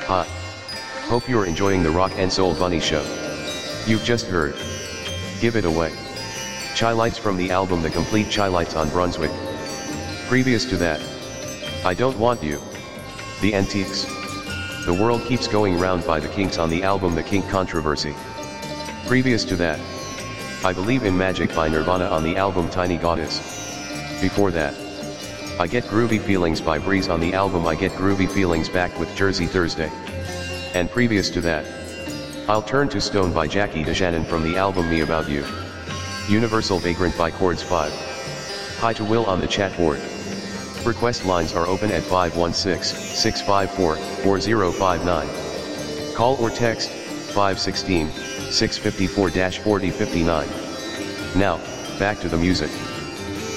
Hi. Hope you're enjoying the Rock and Soul Bunny Show. You've just heard Give It Away. Chai Lights from the album The Complete Chai Lights on Brunswick. Previous to that, I Don't Want You. The Antiques. The World Keeps Going Round by the Kinks on the album The Kink Controversy. Previous to that, I Believe in Magic by Nirvana on the album Tiny Goddess. Before that, I Get Groovy Feelings by Breeze on the album I Get Groovy Feelings Back with Jersey Thursday. And previous to that, I'll Turn to Stone by Jackie DeShannon from the album Me About You. Universal Vagrant by Chords 5. Hi to Will on the chat board. Request lines are open at 516-654-4059. Call or text 516-654-4059. Now, back to the music.